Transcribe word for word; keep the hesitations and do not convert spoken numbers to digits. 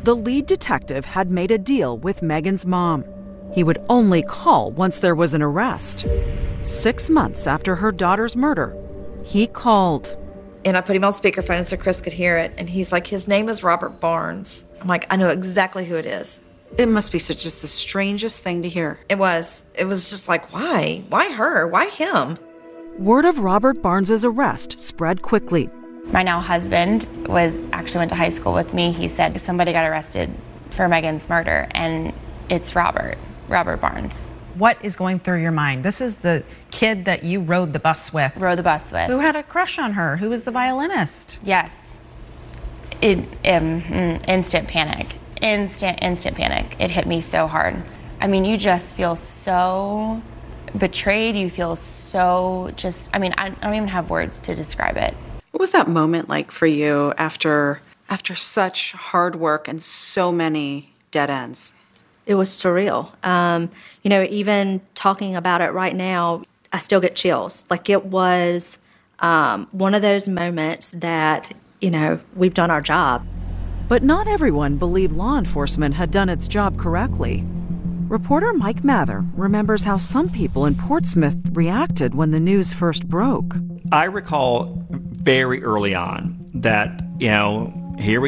The lead detective had made a deal with Megan's mom. He would only call once there was an arrest. Six months after her daughter's murder, he called. And I put him on speakerphone so Chris could hear it. And he's like, his name is Robert Barnes. I'm like, I know exactly who it is. It must be such just the strangest thing to hear. It was. It was just like, why? Why her? Why him? Word of Robert Barnes's arrest spread quickly. My now husband was actually went to high school with me. He said somebody got arrested for Megan's murder, and it's Robert, Robert Barnes. What is going through your mind? This is the kid that you rode the bus with. Rode the bus with. Who had a crush on her? Who was the violinist? Yes. It, um, instant panic. Instant, instant panic. It hit me so hard. I mean, you just feel so betrayed. You feel so just, I mean, I don't even have words to describe it. What was that moment like for you after after such hard work and so many dead ends? It was surreal. Um, you know, even talking about it right now, I still get chills. Like, it was um, one of those moments that, you know, we've done our job. But not everyone believed law enforcement had done its job correctly. Reporter Mike Mather remembers how some people in Portsmouth reacted when the news first broke. I recall very early on that, you know, here we